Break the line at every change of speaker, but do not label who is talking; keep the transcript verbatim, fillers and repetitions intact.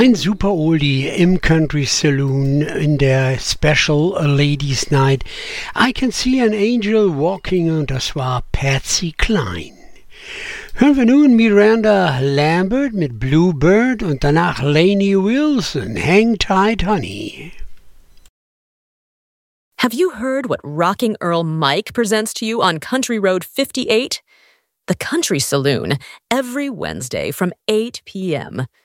Ein super Oldie im Country Saloon in der Special Ladies Night. I Can See an Angel Walking, und das war Patsy Cline. Hören wir nun Miranda Lambert mit Bluebird und danach Lainey Wilson, Hang Tight Honey.
Have you heard what Rocking Earl Mike presents to you on Country Road fifty-eight? The Country Saloon, every Wednesday from eight p.m.